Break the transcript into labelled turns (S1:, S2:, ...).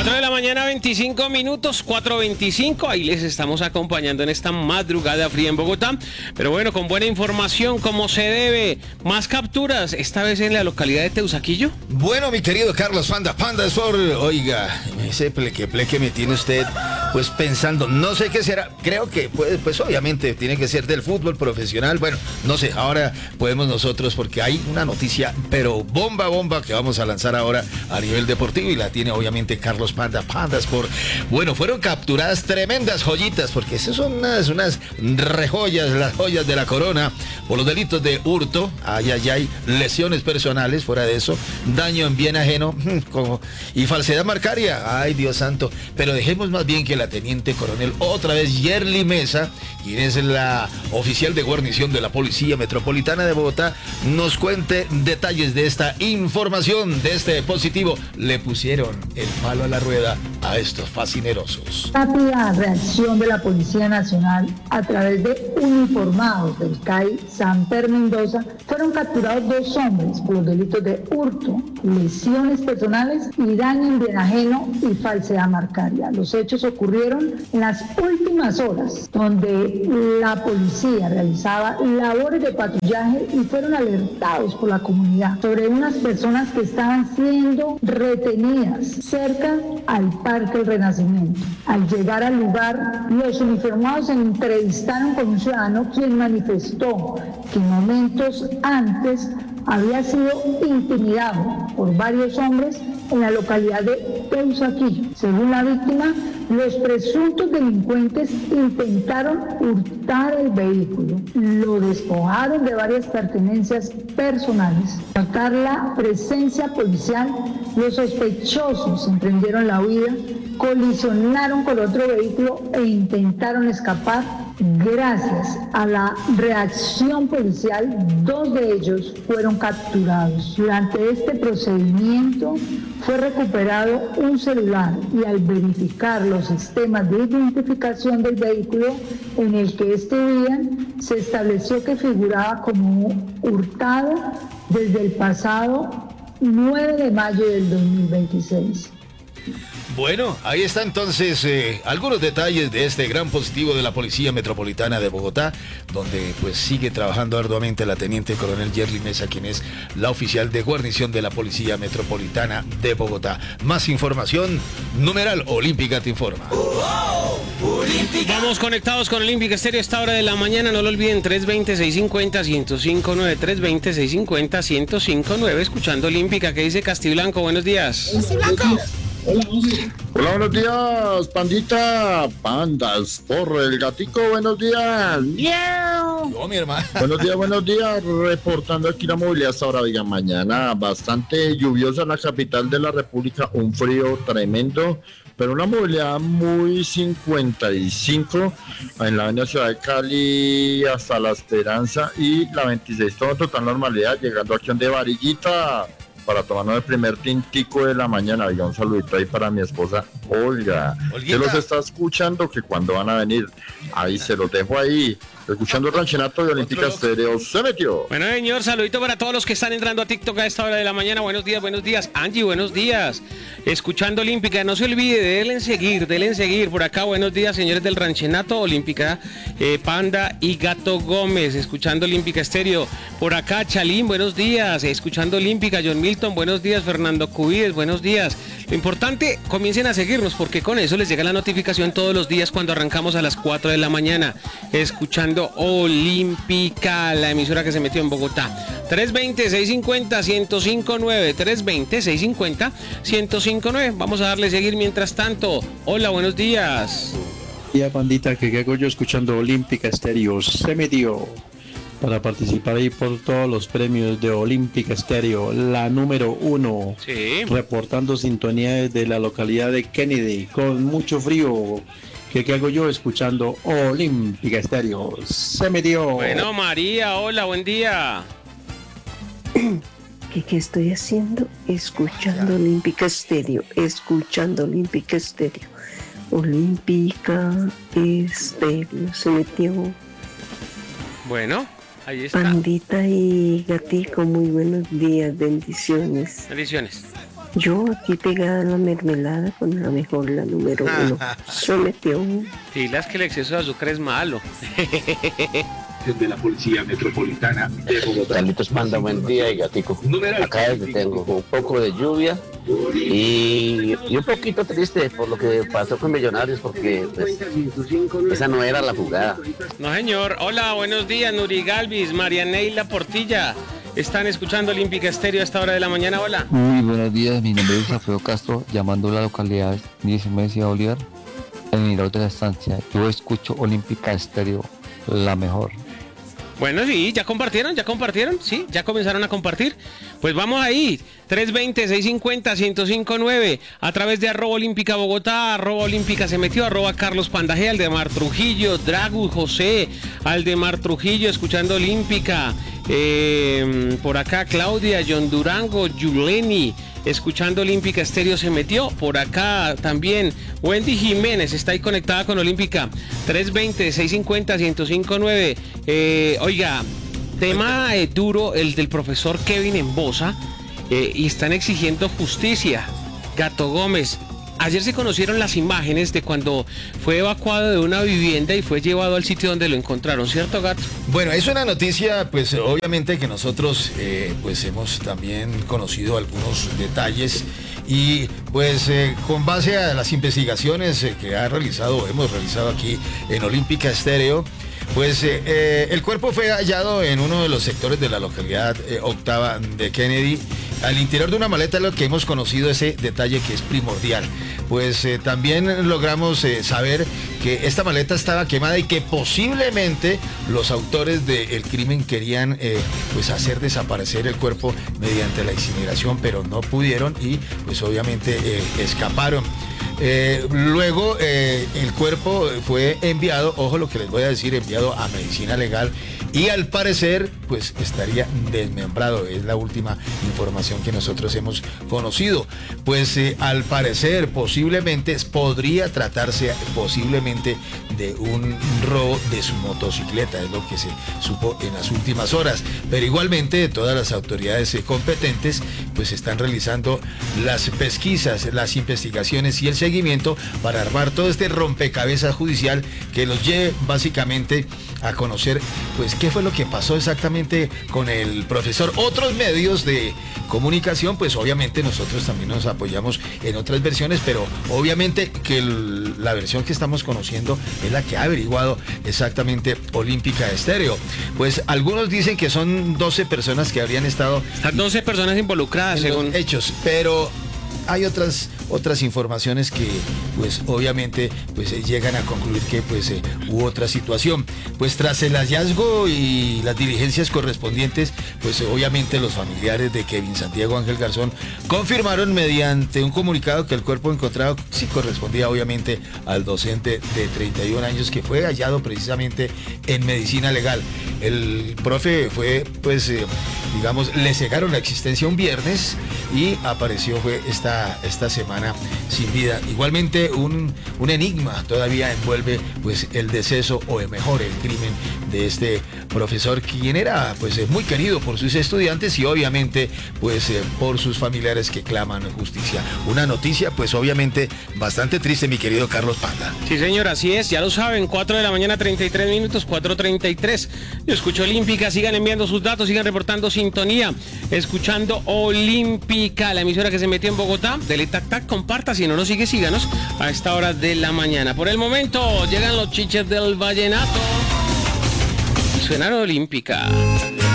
S1: 4 de la mañana, 25 minutos, 4:25. Ahí les estamos acompañando en esta madrugada fría en Bogotá. Pero bueno, con buena información, como se debe. Más capturas, esta vez en la localidad de Teusaquillo.
S2: Bueno, mi querido Carlos Panda Sport, oiga, ese pleque me tiene usted pues pensando, no sé qué será, creo que pues obviamente tiene que ser del fútbol profesional, bueno, no sé, ahora podemos nosotros, porque hay una noticia, pero bomba que vamos a lanzar ahora a nivel deportivo y la tiene obviamente Carlos Panda Sport. Bueno, fueron capturadas tremendas joyitas, porque esas son unas rejoyas, las joyas de la corona, por los delitos de hurto, lesiones personales, fuera de eso, daño en bien ajeno y falsedad marcaria. Ay, Dios santo. Pero dejemos más bien que la teniente coronel, otra vez Yerly Mesa, quien es la oficial de guarnición de la Policía Metropolitana de Bogotá, nos cuente detalles de esta información, de este positivo. Le pusieron el palo a la rueda a estos fascinerosos.
S3: Rápida reacción de la Policía Nacional a través de uniformados del CAI Sanper Mendoza, fueron capturados 2 hombres por los delitos de hurto, lesiones personales y daño en bien ajeno y falsedad marcaria. Los hechos ocurrieron en las últimas horas, donde la policía realizaba labores de patrullaje y fueron alertados por la comunidad sobre unas personas que estaban siendo retenidas cerca al Parque El Renacimiento. Al llegar al lugar, los uniformados se entrevistaron con un ciudadano quien manifestó que momentos antes había sido intimidado por varios hombres en la localidad de Teusaquillo. Según la víctima, los presuntos delincuentes intentaron hurtar el vehículo, lo despojaron de varias pertenencias personales. Al notar la presencia policial, los sospechosos emprendieron la huida, colisionaron con otro vehículo e intentaron escapar. Gracias a la reacción policial, 2 de ellos fueron capturados. Durante este procedimiento fue recuperado un celular y al verificar los sistemas de identificación del vehículo en el que vivían, se estableció que figuraba como hurtado desde el pasado 9 de mayo del 2026.
S2: Bueno, ahí está entonces algunos detalles de este gran positivo de la Policía Metropolitana de Bogotá, donde pues sigue trabajando arduamente la teniente coronel Yerly Mesa, quien es la oficial de guarnición de la Policía Metropolitana de Bogotá. Más información, numeral Olímpica te informa.
S1: Vamos conectados con Olímpica Estéreo a esta hora de la mañana, no lo olviden, 320-650-1059, 320-650-1059, escuchando Olímpica. ¿Qué dice Castiblanco? Buenos días.
S4: Castiblanco. Hola, buenos días, pandita, pandas, por el gatico, buenos días.
S2: Yo, mi hermano.
S4: Buenos días, reportando aquí la movilidad hasta ahora, diga, mañana bastante lluviosa en la capital de la República, un frío tremendo, pero una movilidad muy 55 en la avenida Ciudad de Cali hasta La Esperanza y la 26, todo total normalidad, llegando aquí donde Varillita, para tomarnos el primer tintico de la mañana. Oiga, un saludito ahí para mi esposa Olga, que los está escuchando, que cuando van a venir, ahí se los dejo ahí, escuchando el ranchenato de Olímpica Estéreo. Se metió.
S1: Bueno, señor, saludito para todos los que están entrando a TikTok a esta hora de la mañana. Buenos días. Angie, buenos días. Escuchando Olímpica, no se olvide, denle en seguir. Por acá, buenos días, señores del ranchenato Olímpica, Panda y Gato Gómez, escuchando Olímpica Estéreo. Por acá, Chalín, buenos días. Escuchando Olímpica, John Milton, buenos días. Fernando Cubides, buenos días. Lo importante, comiencen a seguirnos, porque con eso les llega la notificación todos los días cuando arrancamos a las 4 de la mañana. Escuchando Olímpica, la emisora que se metió en Bogotá. 320-650-1059, 320-650-1059. Vamos a darle seguir mientras tanto. Hola, buenos días.
S5: Ya, pandita, que hago yo escuchando Olímpica Estéreo. Se metió para participar ahí por todos los premios de Olímpica Estéreo, la número 1.
S1: Sí.
S5: Reportando sintonía desde la localidad de Kennedy, con mucho frío. ¿Qué hago yo escuchando Olímpica Estéreo? Se metió.
S1: Bueno, María, hola, buen día.
S6: ¿Qué estoy haciendo? Escuchando Olímpica Estéreo, Olímpica Estéreo. Olímpica Estéreo, se metió.
S1: Bueno, ahí está.
S6: Pandita y gatico, muy buenos días, bendiciones.
S1: Bendiciones.
S6: Yo aquí pegada a la mermelada con la mejor, la número 1. Se metió.
S1: Y las que el exceso de azúcar es malo.
S7: De la Policía Metropolitana de Bogotá.
S8: Carlitos Panda, buen día y gatico. Acá tengo un poco de lluvia y un poquito triste por lo que pasó con Millonarios, porque pues, esa no era la jugada.
S1: No, señor. Hola, buenos días, Nuri Galvis, María Neila Portilla. Están escuchando Olímpica Estéreo a esta hora de la mañana. Hola.
S9: Muy buenos días, mi nombre es Alfredo Castro, llamando a la localidad de Ciudad Bolívar, en el Mirador de la Estancia. Yo escucho Olímpica Estéreo, la mejor.
S1: Bueno, sí, ¿ya compartieron? Sí, ya comenzaron a compartir. Pues vamos ahí, 320-650-1059, a través de @Olímpica Bogotá, @Olímpica se metió, @Carlos Pandaje, Aldemar Trujillo, Dragu José, Aldemar Trujillo, escuchando Olímpica. Por acá Claudia, John Durango, Yuleni, escuchando Olímpica Estéreo se metió. Por acá también Wendy Jiménez está ahí conectada con Olímpica. 320-650-1059. Oiga, tema duro el del profesor Kevin Embosa, y están exigiendo justicia. Gato Gómez, ayer se conocieron las imágenes de cuando fue evacuado de una vivienda y fue llevado al sitio donde lo encontraron, ¿cierto, Gato?
S2: Bueno, es una noticia, pues obviamente que nosotros pues hemos también conocido algunos detalles y pues con base a las investigaciones que hemos realizado aquí en Olímpica Estéreo, pues el cuerpo fue hallado en uno de los sectores de la localidad octava de Kennedy, al interior de una maleta. Lo que hemos conocido, ese detalle que es primordial. Pues también logramos saber que esta maleta estaba quemada y que posiblemente los autores del crimen querían pues hacer desaparecer el cuerpo mediante la incineración, pero no pudieron y pues obviamente escaparon. Luego el cuerpo fue enviado, ojo lo que les voy a decir, enviado a medicina legal y al parecer pues estaría desmembrado. Es la última información que nosotros hemos conocido. Pues al parecer posiblemente podría tratarse posiblemente de un robo de su motocicleta, es lo que se supo en las últimas horas. Pero igualmente todas las autoridades competentes pues están realizando las pesquisas, las investigaciones y el seguimiento para armar todo este rompecabezas judicial que nos lleve básicamente a conocer pues qué fue lo que pasó exactamente con el profesor. Otros medios de comunicación pues obviamente nosotros también nos apoyamos en otras versiones, pero obviamente que la versión que estamos conociendo es la que ha averiguado exactamente Olímpica Estéreo. Pues algunos dicen que son 12 personas que habrían estado...
S1: 12 personas involucradas según
S2: hechos, pero hay otras informaciones que pues obviamente pues llegan a concluir que pues hubo otra situación. Pues tras el hallazgo y las diligencias correspondientes, pues obviamente los familiares de Kevin Santiago Ángel Garzón confirmaron mediante un comunicado que el cuerpo encontrado sí correspondía obviamente al docente de 31 años que fue hallado precisamente en medicina legal. El profe fue pues digamos, le cegaron la existencia un viernes y apareció fue esta semana sin vida. Igualmente un enigma todavía envuelve pues el deceso o mejor el crimen de este profesor, quien era pues muy querido por sus estudiantes y obviamente pues por sus familiares que claman justicia. Una noticia pues obviamente bastante triste, mi querido Carlos Panda.
S1: Sí, señor, así es, ya lo saben, 4 de la mañana 33 minutos, 4:33. Yo escucho Olímpica, sigan enviando sus datos, sigan reportando sintonía, escuchando Olímpica, la emisora que se metió en Bogotá. Dele tac tac, comparta, si no nos sigue, síganos a esta hora de la mañana. Por el momento llegan los chiches del vallenato. Suena Olímpica.